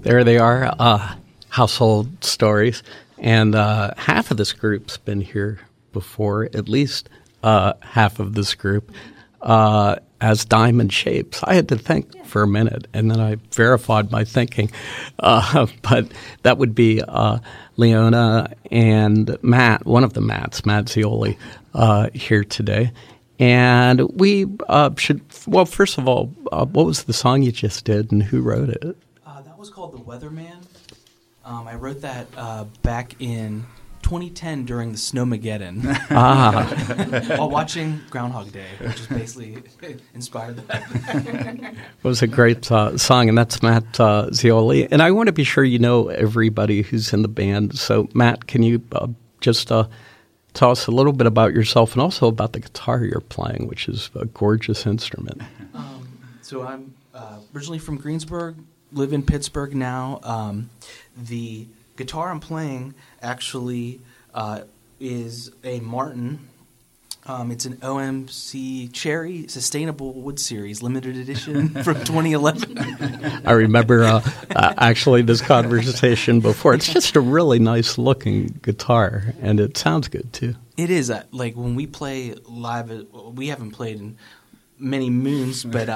There they are, household stories. And half of this group's been here before, at least half of this group, as Diamond Shapes. I had to think for a minute, and then I verified my thinking. But that would be Leona and Matt, one of the Matts, Matt Zioli, here today. And we should, well, first of all, what was the song you just did and who wrote it? That was called The Weatherman. I wrote that back in 2010 during the Snowmageddon. While watching Groundhog Day, which is basically inspired that. It was a great song, and that's Matt Zioli. And I want to be sure you know everybody who's in the band. So, Matt, can you just tell us a little bit about yourself and also about the guitar you're playing, which is a gorgeous instrument? So I'm originally from Greensburg, live in Pittsburgh now. The guitar I'm playing actually is a Martin. It's an OMC Cherry Sustainable Wood Series limited edition from 2011. I remember actually this conversation before. It's just a really nice looking guitar, and it sounds good too. It is. Like when we play live, we haven't played in many moons, but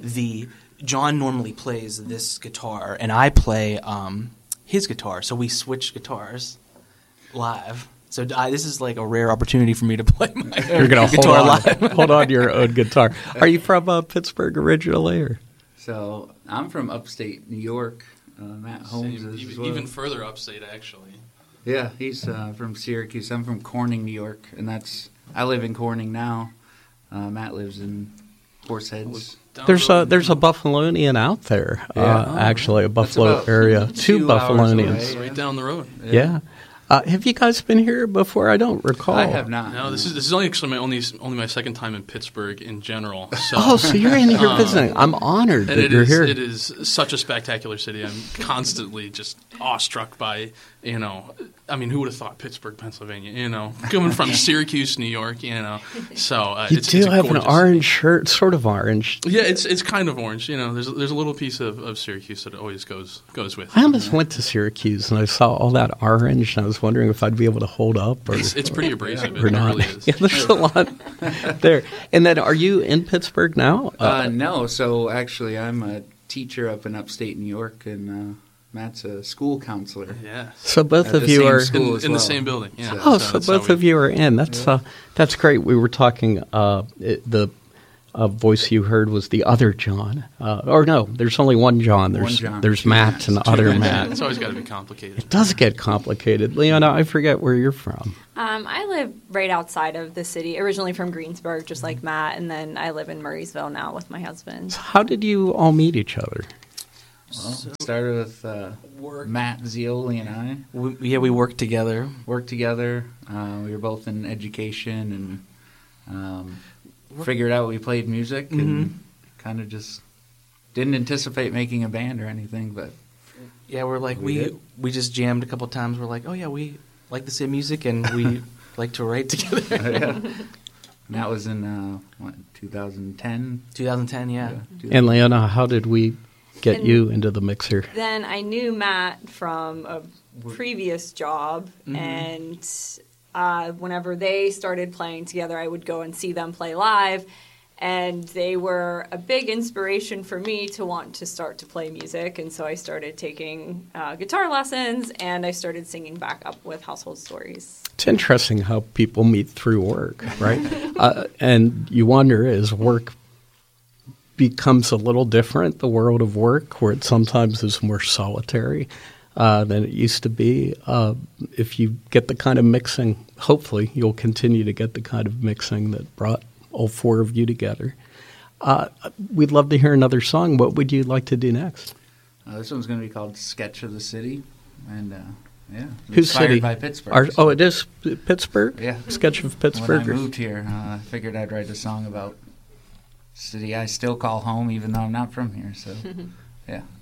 John normally plays this guitar, and I play his guitar. So we switch guitars live. So this is like a rare opportunity for me to play my guitar live. Hold on to your own guitar. Are you from Pittsburgh originally? Or? So I'm from upstate New York. Matt Holmes is as well. Even further upstate, actually. Yeah, he's from Syracuse. I'm from Corning, New York, and I live in Corning now. Matt lives in Horseheads. There's a Buffalonian out there, actually, a Buffalo area. 2 Buffalonians. Right down the road. Yeah. Have you guys been here before? I don't recall. I have not. No, this is only actually only my second time in Pittsburgh in general. So, so you're in here visiting. I'm honored that you're here. It is such a spectacular city. I'm constantly just awestruck by, I mean, who would have thought Pittsburgh, Pennsylvania, coming from Syracuse, New York, So you it's have gorgeous. an orange shirt, sort of orange. Yeah, it's kind of orange. There's a little piece of Syracuse that always goes with. I almost went to Syracuse and I saw all that orange, and I was wondering if I'd be able to hold up. Or, it's pretty abrasive. Or it not. really is. Yeah, there's a lot there. And then, are you in Pittsburgh now? No. So actually, I'm a teacher up in upstate New York, and Matt's a school counselor. Yeah. So both of you are in the same building. Yeah. So both of you are in. That's great. We were talking. The voice you heard was the other John. Or no, there's only one John. There's Matt and the other Matt. It's always got to be complicated. It does get complicated. Leona, I forget where you're from. I live right outside of the city, originally from Greensburg, just like Matt, and then I live in Murraysville now with my husband. So how did you all meet each other? Well, it started with Matt Zioli and I. We worked together. We were both in education and figured out we played music and kind of just didn't anticipate making a band or anything. But yeah, we're like we just jammed a couple times. We're like, oh yeah, we like the same music and we like to write together. Yeah. And that was in 2010. 2010, yeah. And Leona, how did we get you into the mixer? Then I knew Matt from a previous job, and whenever they started playing together, I would go and see them play live, and they were a big inspiration for me to want to start to play music, and so I started taking guitar lessons, and I started singing back up with Household Stories. It's interesting how people meet through work, right? And you wonder, as work becomes a little different, the world of work, where it sometimes is more solitary than it used to be. If you get the kind of mixing, hopefully you'll continue to get the kind of mixing that brought all 4 of you together. We'd love to hear another song. What would you like to do next? This one's going to be called Sketch of the City. And Whose inspired city? by Pittsburgh. It is Pittsburgh? Yeah. Sketch of Pittsburgh. When I moved here, I figured I'd write a song about city I still call home, even though I'm not from here. So, yeah,